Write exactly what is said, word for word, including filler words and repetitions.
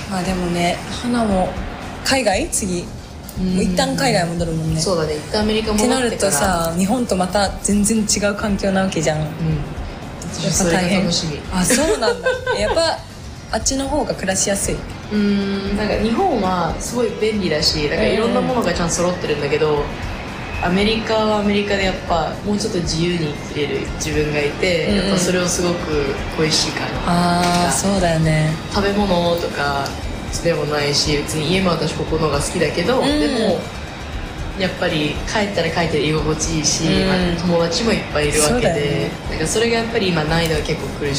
まあでもね、花も海外次もう一旦海外戻るもんね。 そうだね、一旦アメリカ戻ってからってなるとさ、日本とまた全然違う環境なわけじゃん、うん、やっぱ大変。それが楽しみ。 あ、そうなんだやっぱあっちの方が暮らしやすい。 うーん、なんか日本はすごい便利だし、なんかいろんなものがちゃんと揃ってるんだけど、アメリカはアメリカでやっぱもうちょっと自由に生きれる自分がいて、うんうん、やっぱそれをすごく恋しいかな。 ああ、そうだよね。 食べ物とかでもないし、別に家も私ここの方が好きだけど、うん、でもやっぱり帰ったら帰って居心地いいし、うん、友達もいっぱいいるわけで、なんかそれがやっぱり今ないのは結構苦しい。